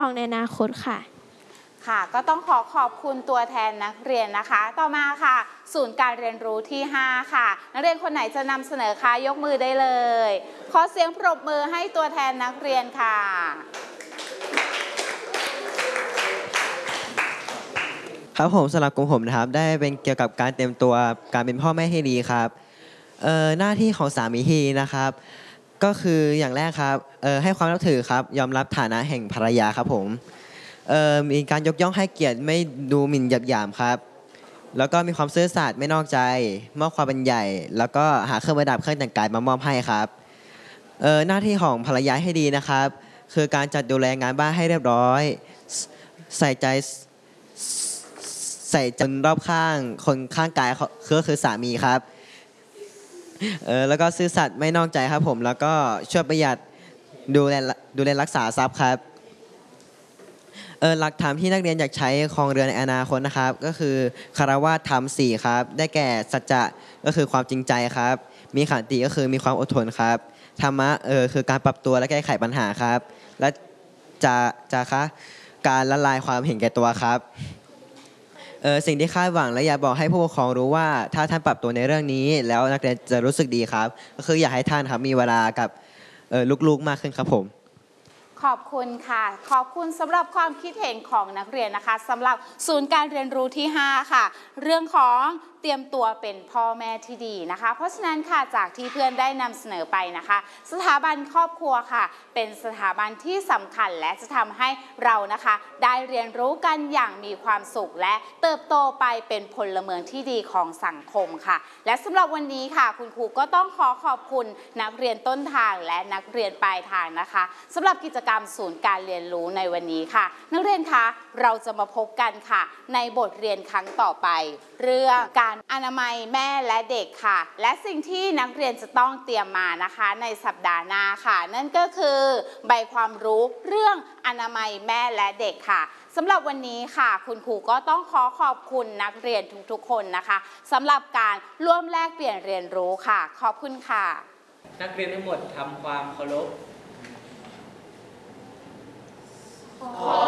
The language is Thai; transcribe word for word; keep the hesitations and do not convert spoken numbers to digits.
ของในอนาคตค่ะค่ะก็ต้องขอขอบคุณตัวแทนนักเรียนนะคะต่อมาค่ะศูนย์การเรียนรู้ที่ห้าค่ะนักเรียนคนไหนจะนำเสนอคะยกมือได้เลยขอเสียงปรบมือให้ตัวแทนนักเรียนค่ะครับผมสำหรับกลุ่มผมนะครับได้เป็นเกี่ยวกับการเตรียมตัวการเป็นพ่อแม่ที่ดีครับเอ่อหน้าที่ของสามีที่ดีนะครับก็คืออย่างแรกครับเอ่อให้ความนับถือครับยอมรับฐานะแห่งภรรยาครับผมเอ่อมีการยกย่องให้เกียรติไม่ดูหมิ่นหยาบหยามครับแล้วก็มีความซื่อสัตย์ไม่นอกใจมอบความเป็นใหญ่แล้วก็หาเครื่องประดับเครื่องแต่งกายมามอบให้ครับเอ่อหน้าที่ของภรรยาให้ดีนะครับคือการจัดดูแลงานบ้านให้เรียบร้อยใส่ใจใส่จนรอบข้างคนข้างกายก็คือสามีครับเออแล้วก็ซื่อสัตย์ไม่นอกใจครับผมแล้วก็ช่วยประหยัดดูแลดูแลรักษาทรัพย์ครับเออหลักธรรมที่นักเรียนอยากใช้ครองเรือนในอนาคตนะครับก็คือคารวะธรรมสี่ครับได้แก่สัจจะก็คือความจริงใจครับมีขันติก็คือมีความอดทนครับธรรมะเออคือการปรับตัวและแก้ไขปัญหาครับและจะจะคะการละลายความเห็นแก่ตัวครับเออสิ่งที่คาดหวังและอยากบอกให้ผู้ปกครองรู้ว่าถ้าท่านปรับตัวในเรื่องนี้แล้วนักเรียนจะรู้สึกดีครับก็คืออยากให้ท่านครับมีเวลากับเออลูกๆมากขึ้นครับผมขอบคุณค่ะขอบคุณสำหรับความคิดเห็นของนักเรียนนะคะสำหรับศูนย์การเรียนรู้ที่ห้าค่ะเรื่องของเตรียมตัวเป็นพ่อแม่ที่ดีนะคะเพราะฉะนั้นค่ะจากที่เพื่อนได้นำเสนอไปนะคะสถาบันครอบครัวค่ะเป็นสถาบันที่สำคัญและจะทำให้เรานะคะได้เรียนรู้กันอย่างมีความสุขและเติบโตไปเป็นพลเมืองที่ดีของสังคมค่ะและสำหรับวันนี้ค่ะคุณครูก็ต้องขอขอบคุณนักเรียนต้นทางและนักเรียนปลายทางนะคะสำหรับกิจกรรมศูนย์การเรียนรู้ในวันนี้ค่ะนักเรียนคะเราจะมาพบกันค่ะในบทเรียนครั้งต่อไปเรื่องการอนามัยแม่และเด็กค่ะและสิ่งที่นักเรียนจะต้องเตรียมมานะคะในสัปดาห์หน้าค่ะนั่นก็คือใบความรู้เรื่องอนามัยแม่และเด็กค่ะสำหรับวันนี้ค่ะคุณครูก็ต้องขอขอบคุณนักเรียนทุกๆคนนะคะสำหรับการร่วมแลกเปลี่ยนเรียนรู้ค่ะขอบคุณค่ะนักเรียนทั้งหมดทำความเคารพขอ